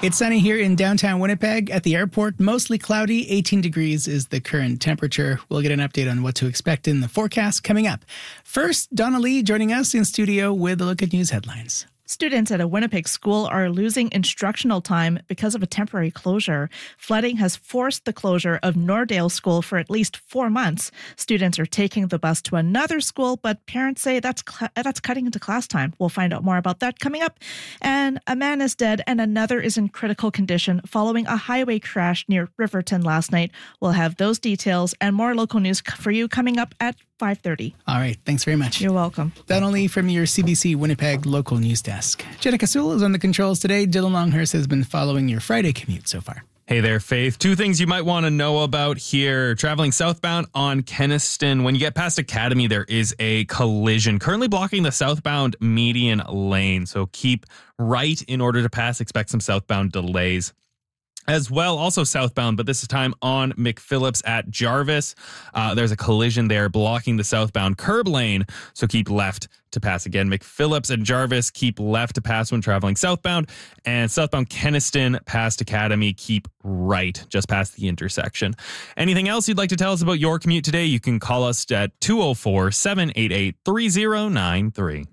It's sunny here in downtown Winnipeg. At the airport, mostly cloudy. 18 degrees is the current temperature. We'll get an update on what to expect in the forecast coming up. First, Donna Lee joining us in studio with a look at news headlines. Students at a Winnipeg school are losing instructional time because of a temporary closure. Flooding has forced the closure of Nordale School for at least 4 months. Students are taking the bus to another school, but parents say that's cutting into class time. We'll find out more about that coming up. And a man is dead and another is in critical condition following a highway crash near Riverton last night. We'll have those details and more local news for you coming up at 5:30. All right. Thanks very much. You're welcome. Donna Lee from your CBC Winnipeg local news desk. Jenica Sewell is on the controls today. Dylan Longhurst has been following your Friday commute so far. Hey there, Faith. 2 things you might want to know about here. Traveling southbound on Kenaston. When you get past Academy, there is a collision currently blocking the southbound median lane. So keep right in order to pass. Expect some southbound delays. As well, also southbound, but this time on McPhillips at Jarvis. There's a collision there blocking the southbound curb lane, so keep left to pass. Again, McPhillips and Jarvis, keep left to pass when traveling southbound. And southbound Kenaston past Academy, keep right just past the intersection. Anything else you'd like to tell us about your commute today, you can call us at 204-788-3093.